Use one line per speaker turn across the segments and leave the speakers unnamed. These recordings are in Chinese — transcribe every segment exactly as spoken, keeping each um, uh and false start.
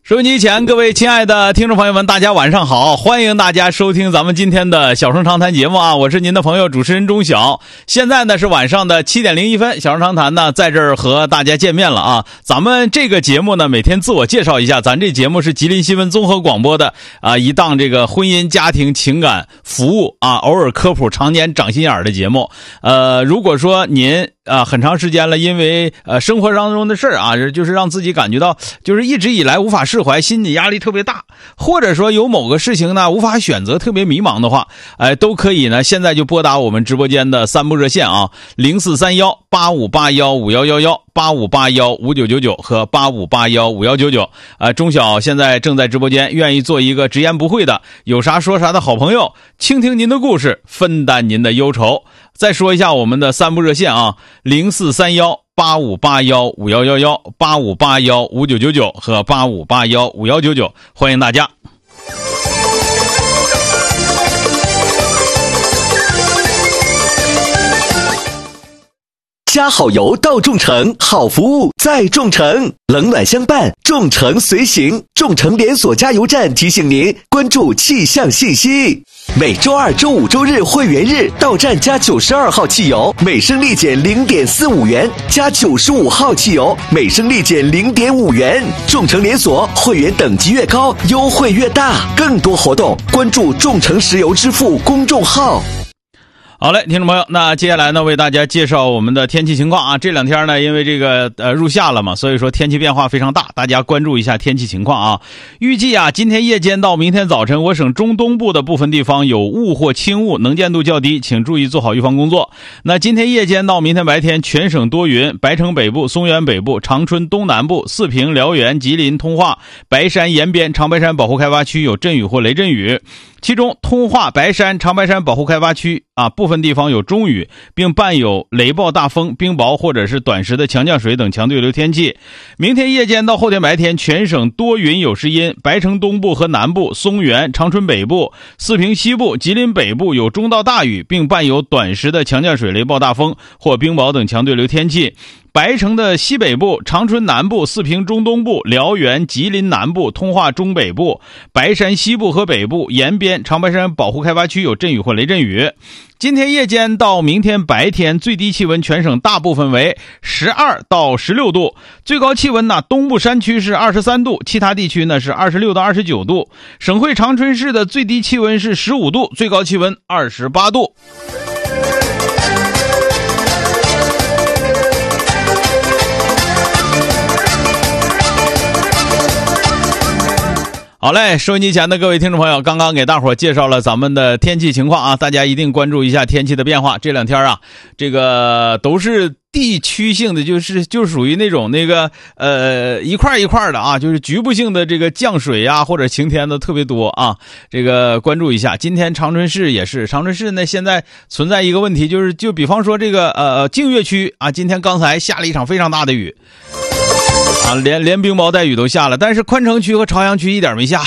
收音机前各位亲爱的听众朋友们，大家晚上好，欢迎大家收听咱们今天的小声长谈节目啊，我是您的朋友主持人钟晓。现在呢是晚上的七点零一分，小声长谈呢在这儿和大家见面了啊。咱们这个节目呢每天自我介绍一下，咱这节目是吉林新闻综合广播的啊一档这个婚姻家庭情感服务啊，偶尔科普常年长心眼的节目。呃如果说您啊很长时间了，因为呃生活当中的事儿啊，就是让自己感觉到就是一直以来无法释怀，心理压力特别大，或者说有某个事情呢无法选择，特别迷茫的话，哎，都可以呢现在就拨打我们直播间的三部热线啊，零四三幺八五八幺五幺幺幺、八五八幺五九九九和八五八幺五幺九九。呃钟晓现在正在直播间，愿意做一个直言不讳的有啥说啥的好朋友，倾听您的故事，分担您的忧愁。再说一下我们的三部热线啊，零四三幺八五八幺五幺幺幺、八五八幺五九九九和八五八幺五幺九九，欢迎大家。
加好油到众诚，好服务在众诚，冷暖相伴，众诚随行。众诚连锁加油站提醒您关注气象信息。每周二、周五、周日会员日到站加九十二号汽油，每升立减零点四五元；加九十五号汽油，每升立减零点五元。众诚连锁会员等级越高，优惠越大。更多活动关注众诚石油支付公众号。
好嘞，听众朋友，那接下来呢为大家介绍我们的天气情况啊。这两天呢因为这个呃入夏了嘛，所以说天气变化非常大，大家关注一下天气情况啊。预计啊今天夜间到明天早晨，我省中东部的部分地方有雾或轻雾，能见度较低，请注意做好预防工作。那今天夜间到明天白天，全省多云，白城北部、松原北部、长春东南部、四平、辽源、吉林、通化、白山延边、长白山保护开发区有阵雨或雷阵雨。其中通化、白山、长白山保护开发区啊部分地方有中雨，并伴有雷暴大风、冰雹或者是短时的强降水等强对流天气。明天夜间到后天白天，全省多云有时阴，白城东部和南部、松原、长春北部、四平西部、吉林北部有中到大雨，并伴有短时的强降水、雷暴大风或冰雹等强对流天气。白城的西北部、长春南部、四平中东部、辽源、吉林南部、通化中北部、白山西部和北部、延边、长白山保护开发区有阵雨或雷阵雨。今天夜间到明天白天，最低气温全省大部分为十二到十六度，最高气温呢东部山区是二十三度，其他地区呢是二十六到二十九度。省会长春市的最低气温是十五度，最高气温二十八度。好嘞，收音机前的各位听众朋友，刚刚给大伙介绍了咱们的天气情况啊，大家一定关注一下天气的变化。这两天啊，这个都是地区性的，就是就属于那种那个呃一块一块的啊，就是局部性的这个降水啊或者晴天的特别多啊，这个关注一下。今天长春市也是，长春市呢现在存在一个问题，就是就比方说这个呃净月区啊，今天刚才下了一场非常大的雨。啊，连连冰雹带雨都下了，但是宽城区和朝阳区一点没下，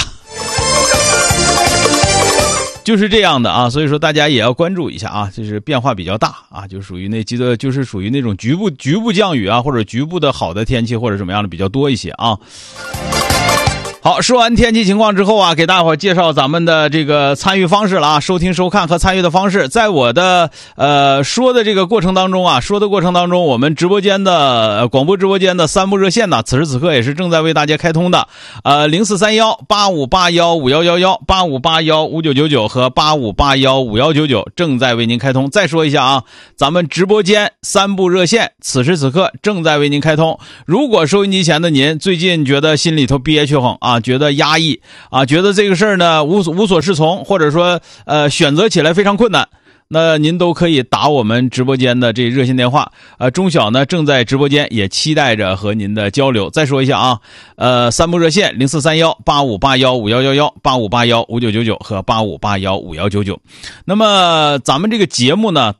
就是这样的啊，所以说大家也要关注一下啊，就是变化比较大啊，就属于那记得就是属于那种局部局部降雨啊，或者局部的好的天气或者什么样的比较多一些啊。好，说完天气情况之后啊，给大伙介绍咱们的这个参与方式了啊，收听收看和参与的方式。在我的呃说的这个过程当中啊，说的过程当中，我们直播间的、呃、广播直播间的三部热线呢，此时此刻也是正在为大家开通的，呃零四三幺八五八幺五幺幺幺、八五八幺五九九九和八五八幺五幺九九正在为您开通。再说一下啊，咱们直播间三部热线此时此刻正在为您开通。如果收音机前的您最近觉得心里头憋屈哼啊，觉得压抑啊，觉得这个事儿呢无所无所适从，或者说呃选择起来非常困难，那您都可以打我们直播间的这热线电话。呃，钟晓呢正在直播间，也期待着和您的交流。再说一下啊，呃，三部热线零四三幺八五八幺五幺幺幺、八五八幺五九九九和八五八幺五幺九九。那么咱们这个节目呢，大家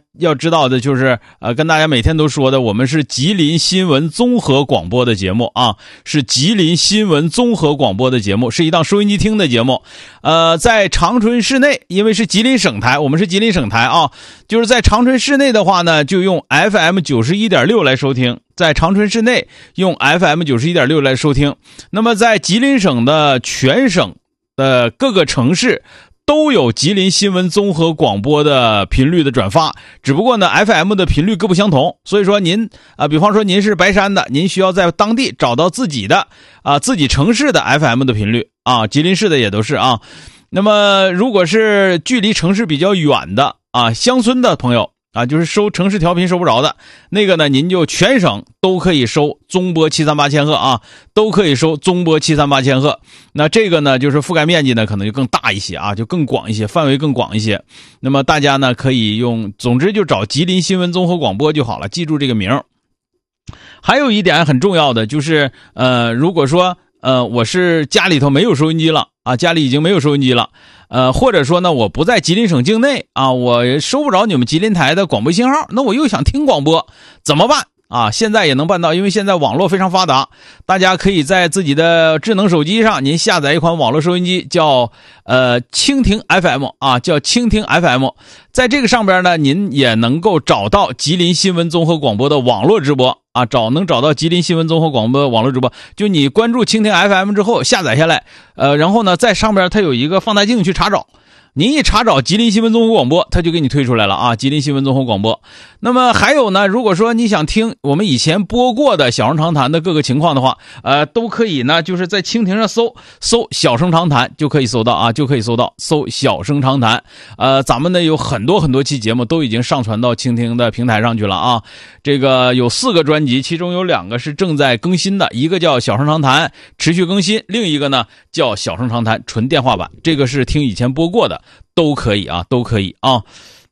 要知道的就是呃跟大家每天都说的，我们是吉林新闻综合广播的节目啊，是吉林新闻综合广播的节目，是一档收音机听的节目。呃在长春市内，因为是吉林省台，我们是吉林省台啊，就是在长春市内的话呢，就用 F M 九十一点六 来收听，在长春市内用 F M 九十一点六 来收听。那么在吉林省的全省的各个城市都有吉林新闻综合广播的频率的转发，只不过呢 F M 的频率各不相同，所以说您啊、呃，比方说您是白山的，您需要在当地找到自己的啊、呃、自己城市的 F M 的频率啊，吉林市的也都是啊。那么如果是距离城市比较远的啊，乡村的朋友啊，就是收城市调频收不着的那个呢，您就全省都可以收中波七三八千赫啊，都可以收中波七三八千赫。那这个呢，就是覆盖面积呢可能就更大一些啊，就更广一些，范围更广一些。那么大家呢可以用，总之就找吉林新闻综合广播就好了，记住这个名。还有一点很重要的就是，呃，如果说呃我是家里头没有收音机了啊，家里已经没有收音机了。呃，或者说呢，我不在吉林省境内啊，我收不着你们吉林台的广播信号，那我又想听广播，怎么办啊？现在也能办到，因为现在网络非常发达，大家可以在自己的智能手机上，您下载一款网络收音机，叫呃蜻蜓 F M 啊，叫蜻蜓 F M， 在这个上边呢，您也能够找到吉林新闻综合广播的网络直播啊，找能找到吉林新闻综合广播的网络直播，就你关注蜻蜓 F M 之后下载下来，呃，然后呢，在上边它有一个放大镜去查找。您一查找吉林新闻综合广播，它就给你推出来了啊，吉林新闻综合广播。那么还有呢，如果说你想听我们以前播过的小声长谈的各个情况的话，呃，都可以呢，就是在蜻蜓上搜搜小声长谈就可以搜到啊，就可以搜到搜小声长谈。呃，咱们呢有很多很多期节目都已经上传到蜻蜓的平台上去了啊。这个有四个专辑，其中有两个是正在更新的，一个叫小声长谈持续更新，另一个呢叫小声长谈纯电话版，这个是听以前播过的。都可以啊，都可以啊。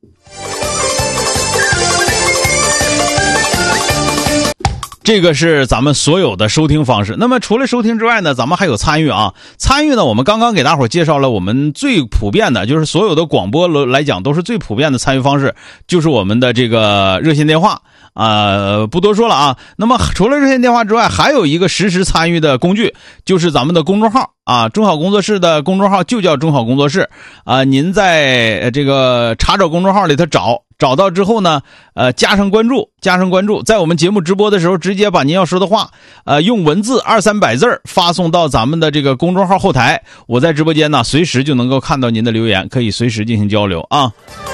这个是咱们所有的收听方式。那么除了收听之外呢，咱们还有参与啊。参与呢，我们刚刚给大伙儿介绍了我们最普遍的，就是所有的广播来讲都是最普遍的参与方式，就是我们的这个热线电话。呃，不多说了啊。那么除了热线电话之外，还有一个实时参与的工具，就是咱们的公众号啊，中好工作室的公众号就叫中好工作室啊。您在这个查找公众号里头找，找到之后呢，呃，加上关注，加上关注，在我们节目直播的时候，直接把您要说的话，呃，用文字二三百字发送到咱们的这个公众号后台，我在直播间呢，随时就能够看到您的留言，可以随时进行交流啊。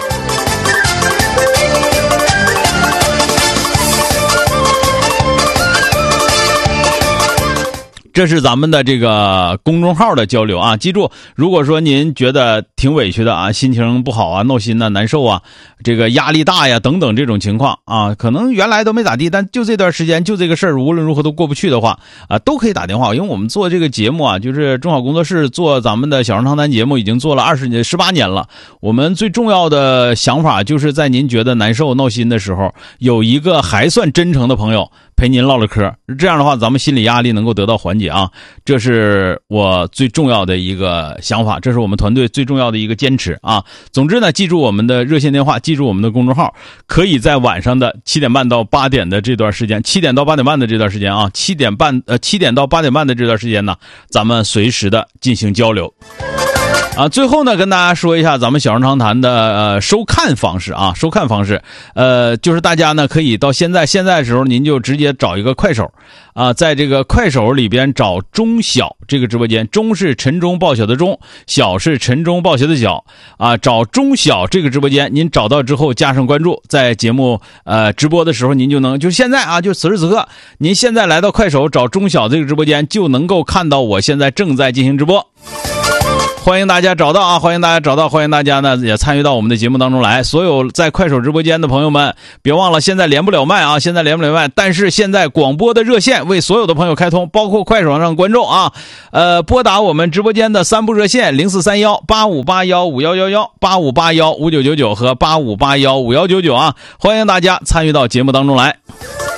这是咱们的这个公众号的交流啊，记住，如果说您觉得挺委屈的啊，心情不好啊，闹心啊，难受啊，这个压力大呀等等这种情况啊，可能原来都没咋地，但就这段时间就这个事儿无论如何都过不去的话啊，都可以打电话，因为我们做这个节目啊，就是中好工作室做咱们的小声长谈节目已经做了二十年十八年了，我们最重要的想法就是在您觉得难受闹心的时候，有一个还算真诚的朋友陪您唠唠嗑，这样的话咱们心理压力能够得到缓解啊，这是我最重要的一个想法，这是我们团队最重要的一个坚持啊。总之呢，记住我们的热线电话，记住我们的公众号，可以在晚上的七点半到八点的这段时间，七点到八点半的这段时间啊，七点半呃七点到八点半的这段时间呢，咱们随时的进行交流。啊，最后呢，跟大家说一下咱们小声长谈的呃收看方式啊，收看方式，呃，就是大家呢可以到现在现在的时候，您就直接找一个快手啊，在这个快手里边找中小这个直播间，中是晨钟报晓的钟，小是晨钟报晓的晓啊，找中小这个直播间，您找到之后加上关注，在节目呃直播的时候，您就能就现在啊，就此时此刻，您现在来到快手找中小这个直播间，就能够看到我现在正在进行直播。欢迎大家找到啊！欢迎大家找到，欢迎大家呢也参与到我们的节目当中来。所有在快手直播间的朋友们，别忘了现在连不了麦啊！现在连不了麦，但是现在广播的热线为所有的朋友开通，包括快手上观众啊，呃，拨打我们直播间的三部热线零四三幺八五八幺五幺幺幺、八五八幺五九九九和八五八幺五幺九九啊！欢迎大家参与到节目当中来。